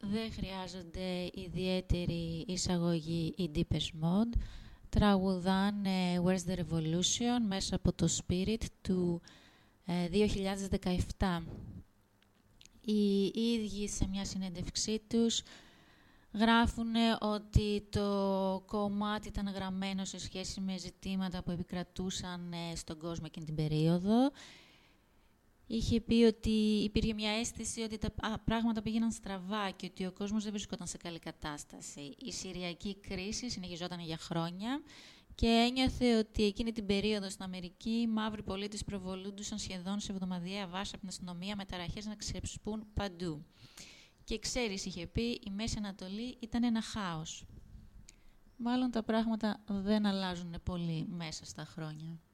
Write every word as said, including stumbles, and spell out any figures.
δεν χρειάζονται ιδιαίτερη εισαγωγή οι Depeche Mode. Τραγουδάνε Where's the Revolution μέσα από το Spirit του ε, δύο χιλιάδες δεκαεπτά. Οι ίδιοι σε μια συνέντευξή τους γράφουν ότι το κομμάτι ήταν γραμμένο σε σχέση με ζητήματα που επικρατούσαν στον κόσμο εκείνη την περίοδο. Είχε πει ότι υπήρχε μια αίσθηση ότι τα α, πράγματα πήγαιναν στραβά και ότι ο κόσμος δεν βρισκόταν σε καλή κατάσταση. Η Συριακή κρίση συνεχιζόταν για χρόνια και ένιωθε ότι εκείνη την περίοδο στην Αμερική οι μαύροι πολίτες προβολούντουσαν σχεδόν σε εβδομαδιαία βάση από την αστυνομία με ταραχές να ξεσπούν παντού. Και ξέρεις, είχε πει, η Μέση Ανατολή ήταν ένα χάος. Μάλλον τα πράγματα δεν αλλάζουν πολύ μέσα στα χρόνια.